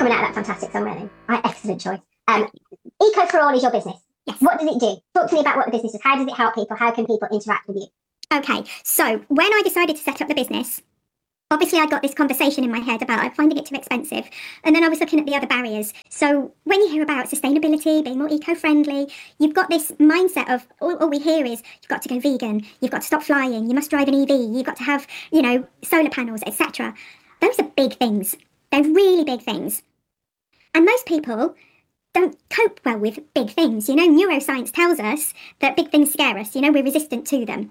coming out of that fantastic song, really. Excellent choice. Eco for All is your business. Yes. What does it do? Talk to me about what the business is. How does it help people? How can people interact with you? Okay, so when I decided to set up the business, obviously I got this conversation in my head about finding it too expensive. And then I was looking at the other barriers. So when you hear about sustainability, being more eco-friendly, you've got this mindset of all we hear is you've got to go vegan, you've got to stop flying, you must drive an EV, you've got to have, solar panels, etc. Those are big things. They're really big things. And most people don't cope well with big things. Neuroscience tells us that big things scare us. We're resistant to them.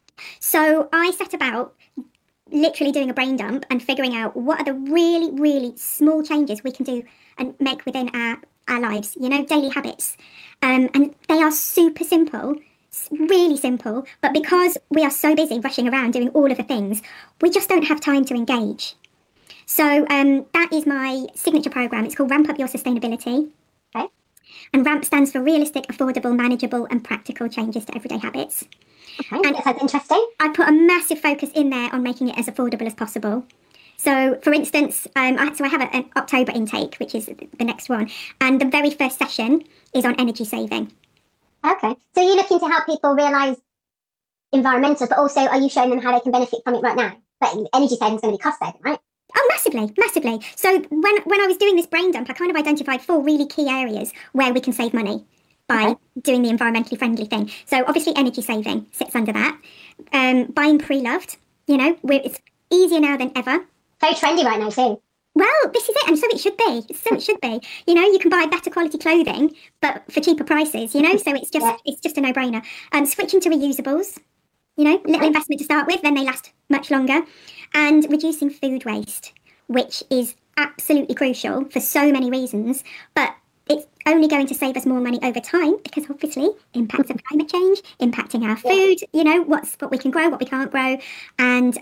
So I set about literally doing a brain dump and figuring out what are the really, really small changes we can do and make within our lives, daily habits. And they are super simple, really simple, but because we are so busy rushing around doing all of the things, we just don't have time to engage. So that is my signature program. It's called Ramp Up Your Sustainability. Okay. And RAMP stands for Realistic, Affordable, Manageable and Practical Changes to Everyday Habits. Okay, and that sounds interesting. I put a massive focus in there on making it as affordable as possible. So, for instance, I have an October intake, which is the next one, and the very first session is on energy saving. Okay, so you're looking to help people realise environmental, but also are you showing them how they can benefit from it right now? But energy saving is going to be cost saving, right? Oh, massively, massively. So when I was doing this brain dump, I kind of identified 4 really key areas where we can save money by doing the environmentally friendly thing. So obviously energy saving sits under that. Buying pre-loved, it's easier now than ever. Very trendy right now too. Well, this is it, and so it should be. So it should be. You can buy better quality clothing, but for cheaper prices. So it's just a no-brainer. Switching to reusables. Little investment to start with, then they last much longer. And reducing food waste, which is absolutely crucial for so many reasons, but it's only going to save us more money over time because obviously impacts of climate change, impacting our food, what we can grow, what we can't grow. And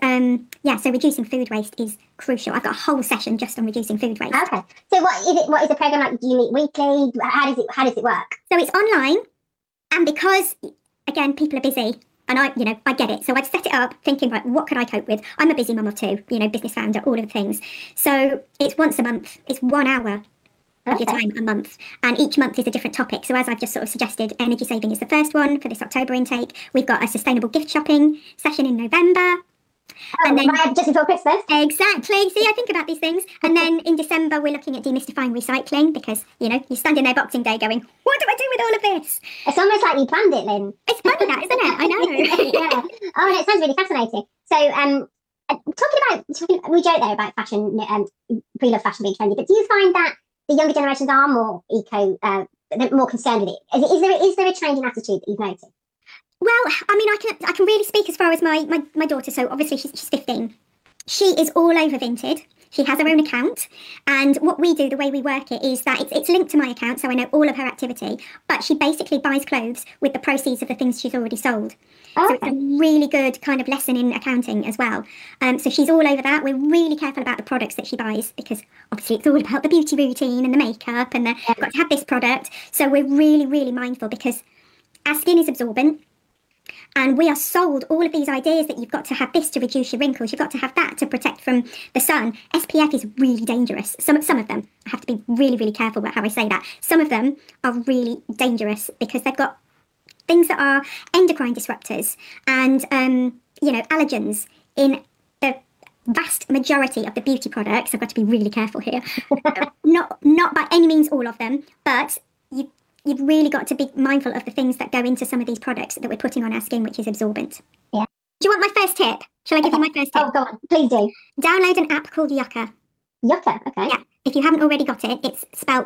so reducing food waste is crucial. I've got a whole session just on reducing food waste. Okay. So what is the program like? Do you meet weekly? How does it work? So it's online, and because again, people are busy. And I get it. So I'd set it up thinking, right, what could I cope with? I'm a busy mum of 2, business founder, all of the things. So it's once a month. It's 1 hour of your time a month. And each month is a different topic. So as I've just sort of suggested, energy saving is the first one for this October intake. We've got a sustainable gift shopping session in November. And then just before Christmas. Exactly. See, I think about these things. And then in December, we're looking at demystifying recycling because, you're standing there Boxing Day going, what do I do with all of this? It's almost like you planned it, Lynn. It's funny that, isn't it? I know. Yeah. Oh, it sounds really fascinating. So, we joke there about fashion, pre-love fashion being trendy, but do you find that the younger generations are more they're more concerned with it? Is there a change in attitude that you've noticed? Well, I can really speak as far as my daughter. So obviously she's 15. She is all over Vinted. She has her own account. And what we do, the way we work it, is that it's linked to my account, so I know all of her activity. But she basically buys clothes with the proceeds of the things she's already sold. Okay. So it's a really good kind of lesson in accounting as well. So she's all over that. We're really careful about the products that she buys because obviously it's all about the beauty routine and the makeup and you've got to have this product. So we're really, really mindful because our skin is absorbent. And we are sold all of these ideas that you've got to have this to reduce your wrinkles, you've got to have that to protect from the sun. SPF is really dangerous. Some of them, I have to be really, really careful about how I say that. Some of them are really dangerous because they've got things that are endocrine disruptors and, allergens in the vast majority of the beauty products. I've got to be really careful here. Not by any means all of them, but you've really got to be mindful of the things that go into some of these products that we're putting on our skin, which is absorbent. Yeah. Do you want my first tip? Shall I give you my first tip? Oh, go on. Please do. Download an app called Yucca. Yucca, okay. Yeah. If you haven't already got it, it's spelled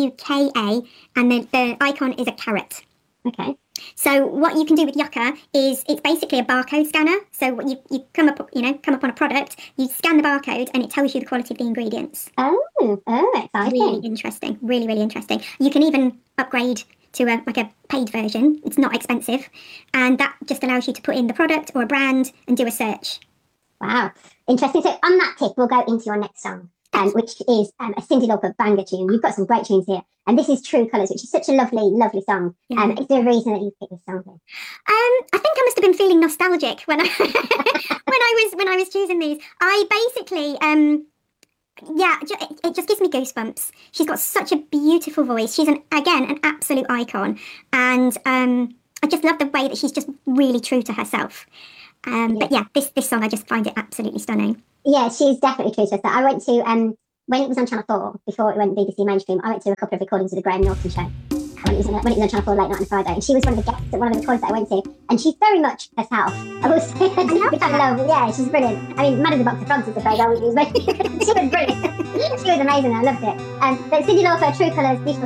Yuka, and the icon is a carrot. Okay. So what you can do with Yucca is it's basically a barcode scanner. So what you come up on a product, you scan the barcode and it tells you the quality of the ingredients. Oh, exciting. Really interesting. Really, really interesting. You can even upgrade to a paid version. It's not expensive. And that just allows you to put in the product or a brand and do a search. Wow. Interesting. So on that tip, we'll go into your next song, which is a Cyndi Lauper banger tune. You've got some great tunes here. And this is True Colours, which is such a lovely, lovely song. Yeah. Is there a reason that you picked this song here? I think I must have been feeling nostalgic when I when I was choosing these. I basically Yeah, it just gives me goosebumps. She's got such a beautiful voice. She's again an absolute icon, and I just love the way that she's just really true to herself. But yeah, this song, I just find it absolutely stunning. Yeah, she's definitely true to herself. I went to when it was on Channel 4 before it went BBC mainstream. I went to a couple of recordings of the Graham Norton show when it was on Channel 4 late night on a Friday, and she was one of the guests at one of the recordings that I went to, and she's very much herself. I will say, yeah, she's brilliant. I mean, Madam the Box of France, I suppose, I would use, but she was brilliant. She was amazing. I loved it. But Cyndi Lauper, True Colours, beautiful